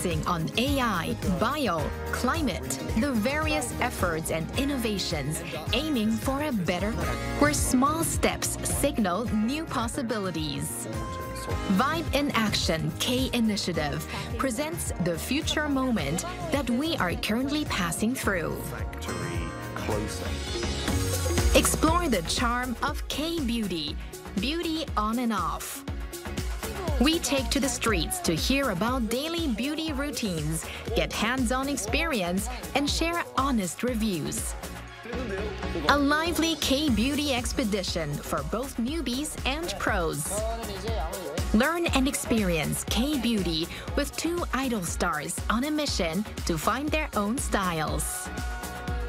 focusing on AI, bio, climate, the various efforts and innovations aiming for a better, where small steps signal new possibilities. Vibe in Action K Initiative presents the future moment that we are currently passing through. Explore the charm of K-beauty, beauty on and off. We take to the streets to hear about daily beauty routines, get hands-on experience, and share honest reviews. A lively K-beauty expedition for both newbies and pros. Learn and experience K-beauty with two idol stars on a mission to find their own styles.